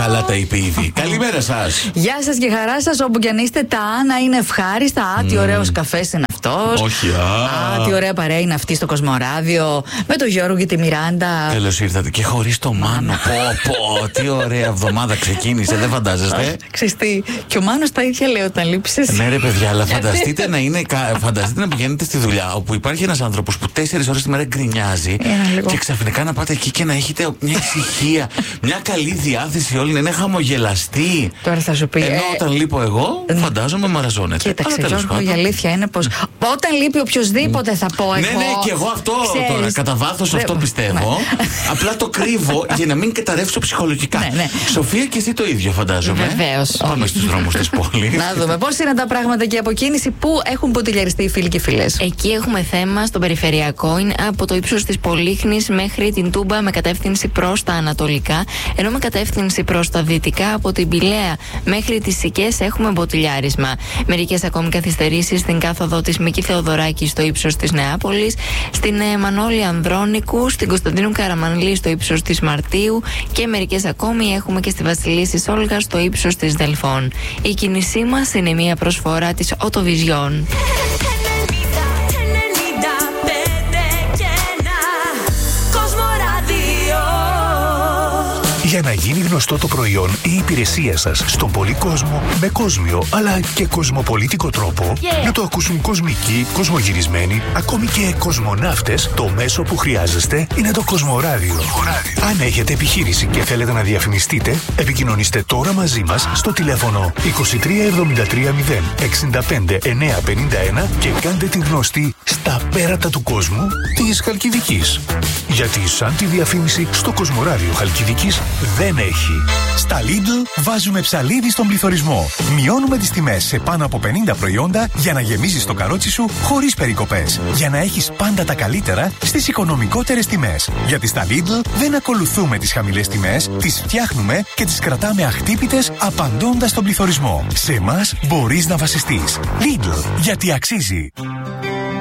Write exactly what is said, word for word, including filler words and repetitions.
καλά τα είπε ήδη. Καλημέρα σας. Γεια σας και χαρά σας, όπου κι αν είστε. Τα Άννα είναι ευχάριστα. Α, τι ωραίος καφές είναι αυτός. Όχι, α. Α, τι ωραία παρέα είναι αυτή στο Κοσμοράδιο. Με τον Γιώργο και τη Μιράντα. Καλώς ήρθατε. Και χωρίς το Μάνο. Πω, πω, τι ωραία εβδομάδα ξεκίνησε, δεν φαντάζεστε. Ξεστή. Και ο Μάνος τα ίδια λέει όταν λείψεις. Ναι, ρε παιδιά, αλλά φανταστείτε να, είναι, φανταστείτε να πηγαίνετε στη δουλειά όπου υπάρχει ένας άνθρωπος που τέσσερις ώρες τη μέρα γκρινιάζει και ξαφνικά να πάτε εκεί και να έχετε μια ησυχία, μια καλή διάθεση, όλοι να είναι χαμογελαστοί. Τώρα θα σου πει. Ενώ ε, όταν λείπω εγώ, φαντάζομαι μαραζώνεται. Κοίταξε, Γιώργο, η αλήθεια είναι πως όταν λείπει οποιοδήποτε θα πω εγώ. Ναι, ναι, και εγώ αυτό ξέρεις, τώρα. Κατά βάθος αυτό πιστεύω. Ναι. Απλά το κρύβω για να μην καταρρεύσω ψυχολογικά. Ναι, ναι. Σοφία, και εσύ το ίδιο φαντάζομαι. Βεβαίως. Πάμε στους δρόμους της πόλης. Να δούμε πώς είναι τα πράγματα και η αποκίνηση, πού έχουν ποτηλιαριστεί οι φίλοι και φίλες. Εκεί έχουμε θέμα στο περιφερειακό. Είναι από το ύψος της Πολύχνης μέχρι την Τούμπα με κατεύθυνση προς τα ανατολικά. Ενώ με κατεύθυνση προς τα δυτικά από την Πηλαία μέχρι τις Σικές έχουμε μποτιλιάρισμα. Μερικές ακόμη καθυστερήσεις στην κάθοδο της Μική Θεοδωράκη στο ύψος της Νεάπολης, στην ε, Μανώλη Ανδρώνικου, στην Κωνσταντίνου Καραμανλή στο ύψος της Μαρτίου και μερικές ακόμη έχουμε και στη Βασιλίσσης Όλγα στο ύψος της Δελφών. Η κίνησή μας είναι μια προσφορά της Οτοβιζιόν. Για να γίνει γνωστό το προϊόν ή η υπηρεσία σας στον πολύ κόσμο με κόσμιο αλλά και κοσμοπολίτικο τρόπο, yeah. να το ακούσουν κοσμικοί, κοσμογυρισμένοι, ακόμη και κοσμοναύτες, το μέσο που χρειάζεστε είναι το Κοσμοράδιο. Αν έχετε επιχείρηση και θέλετε να διαφημιστείτε, επικοινωνήστε τώρα μαζί μας στο τηλέφωνο είκοσι τρία εβδομήντα τρία μηδέν εξήντα πέντε εννιακόσια πενήντα ένα και κάντε την γνωστή στα πέρατα του κόσμου της Χαλκιδικής. Γιατί σαν τη διαφήμιση στο Κοσμοράδιο Χαλκιδικής δεν έχει. Στα Lidl βάζουμε ψαλίδι στον πληθωρισμό. Μειώνουμε τις τιμές σε πάνω από πενήντα προϊόντα για να γεμίζεις το καρότσι σου χωρίς περικοπές. Για να έχεις πάντα τα καλύτερα στις οικονομικότερες τιμές. Γιατί στα Lidl δεν ακολουθούμε τις χαμηλές τιμές, τις φτιάχνουμε και τις κρατάμε αχτύπητες απαντώντας στον πληθωρισμό. Σε εμάς μπορείς να βασιστείς. Lidl, γιατί αξίζει.